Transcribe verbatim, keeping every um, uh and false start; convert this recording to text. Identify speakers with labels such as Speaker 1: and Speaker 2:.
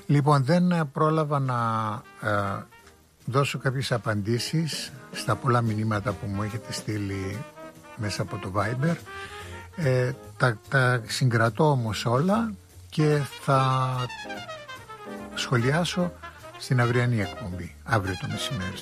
Speaker 1: Λοιπόν, δεν πρόλαβα να ε, δώσω κάποιες απαντήσεις στα πολλά μηνύματα που μου έχετε στείλει μέσα από το Viber. Ε, τα, τα συγκρατώ όμως όλα και θα σχολιάσω στην αυριανή εκπομπή, αύριο το μεσημέρι.